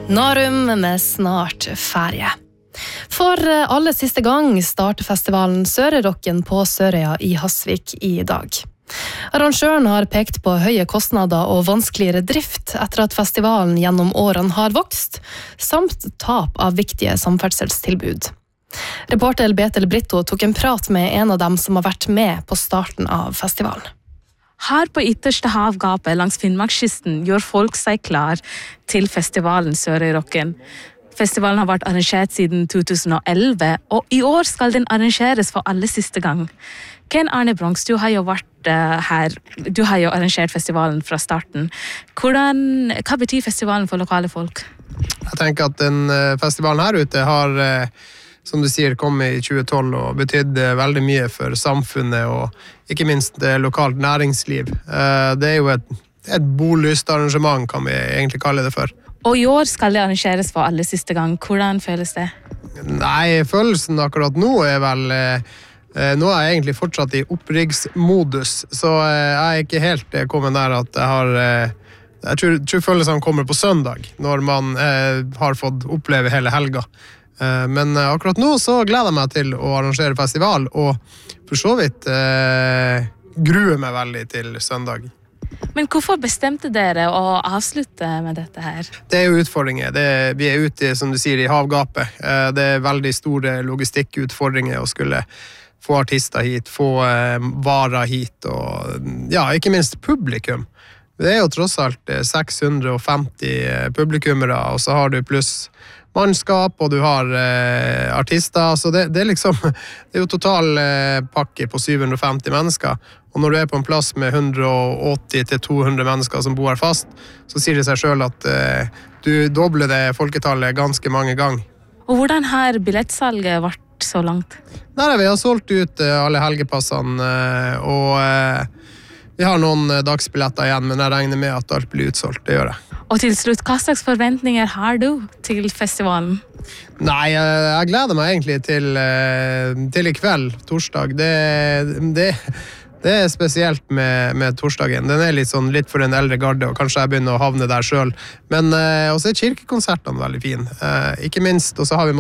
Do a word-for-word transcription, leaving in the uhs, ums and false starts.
Narum med snart ferie. For aller siste gang starter festivalen Sørøyrocken på Sørøya i Hasvik i dag. Arrangøren har pekt på høye kostnader og vanskeligere drift etter at festivalen gjennom årene har vokst, samt tap av viktige samferdselstilbud. Reporter Betel Britto tok en prat med en av dem som har vært med på starten av festivalen. Her på ytterste havgapet langs Finnmarkskysten gjør folk seg klar til festivalen Sørøyrocken. Festivalen har vært arrangert siden to tusen og elleve, og i år skal den arrangeres for aller siste gang. Ken Arne Bronx, du har jo vært uh, her, du har jo arrangert festivalen fra starten. Hvordan, hva betyr festivalen for lokale folk? Jeg tenker at den festivalen her ute har, som du sier, kommet i tjue tolv og betydd veldig mye for samfunnet og ikke minst lokalt næringsliv. Det er jo et, et bolystarrangement, kan vi egentlig kalle det for. Og i år skal det arrangeres for aller siste gang. Hvordan føles det? Nei, følelsen akkurat nå er vel... Nå er jeg egentlig fortsatt i oppriggsmodus, så jeg er ikke helt kommet der at jeg har... Jeg tror, tror følelsen kommer på søndag, når man eh, har fått oppleve hele helga. Eh, men akkurat nå så gleder jeg meg til å arrangere festival, og for så vidt eh, gruer meg veldig til søndag. Men hvorfor bestemte dere å avslutte med dette her? Det er jo utfordringer. Det er, vi er ute, som du sier, i havgapet. Eh, det er veldig store logistikkutfordringer å skulle få artister hit, få eh, varer hit, og ja, ikke minst publikum. Det er jo tross alt seks hundre og femti publikummere, og så har du pluss mannskap, og du har eh, artister, så det, det er liksom, det er jo total eh, pakke på syv hundre og femti mennesker, og når du er på en plass med hundre og åtti til to hundre mennesker som bor her fast, så sier det seg selv at eh, du dobler det folketallet ganske mange ganger. Og hvordan har billettsalget vært så langt? Nei, vi har solgt ut eh, alle helgepassene, eh, og eh, vi har noen dagsbilletter igjen, men jeg regner med at alt blir utsolgt, det gjør jeg. Og til slutt, hva slags forventninger har du til festivalen? Nei, jeg gleder meg egentlig til, til i kveld, torsdag. Det, det, det er spesielt med, med torsdagen. Den er litt, sånn, litt for en eldre garde, og kanskje jeg begynner å havne der selv. Men også er kirkekonsertene veldig fine. Ikke minst, og så har vi